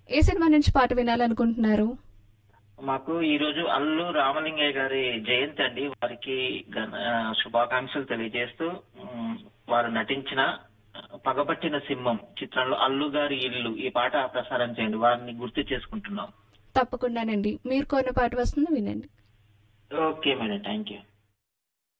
ఏ cinema నుంచి పాట వినాలనుకుంటున్నారు? మాకు ఈ రోజు అల్లు రామలింగయ్య గారి జయంతి అండి. వారికి శుభాకాంక్షలు తెలియజేస్తూ వారు నటించిన పగబట్టిన సింహం చిత్రంలో అల్లు గారి ఇల్లు ఈ పాట ప్రసారం చేయండి. వారిని గుర్తు చేసుకుంటున్నాం. తప్పకుండానండి. మీరు కోరిన పాట వస్తుంది, వినండి. Okay madam, thank you.